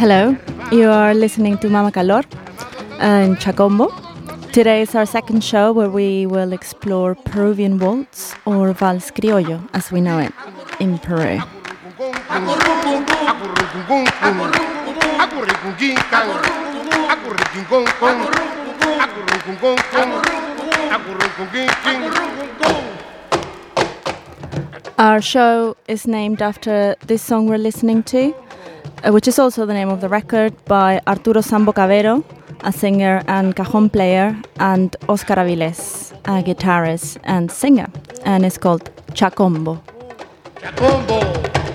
Hello, you are listening to Mama Calor in Chacombo. Today is our second show where we will explore Peruvian waltz or vals criollo as we know it in Peru. Our show is named after this song we're listening to, which is also the name of the record, by Arturo Sambo Cabero, a singer and cajon player, and Oscar Avilés, a guitarist and singer, and it's called Chacombo. Chacombo.